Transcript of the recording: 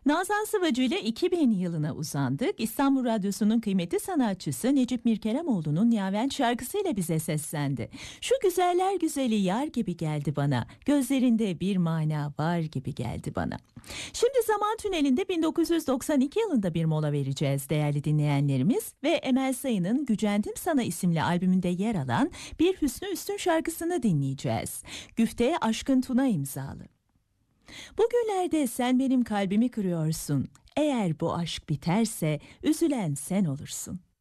Nazan Sıvacı ile 2000 yılına uzandık. İstanbul Radyosu'nun kıymetli sanatçısı Necip Mirkeremoğlu'nun Yaven şarkısıyla bize seslendi. Şu güzeller güzeli yar gibi geldi bana, gözlerinde bir mana var gibi geldi bana. Şimdi Zaman Tüneli'nde 1992 yılında bir mola vereceğiz değerli dinleyenlerimiz ve Emel Sayın'ın Gücendim Sana isimli albümünde yer alan bir Hüsnü Üstün şarkısını dinleyeceğiz. Güfteye Aşkın Tuna imzalı. Bugünlerde sen benim kalbimi kırıyorsun. Eğer bu aşk biterse üzülen sen olursun.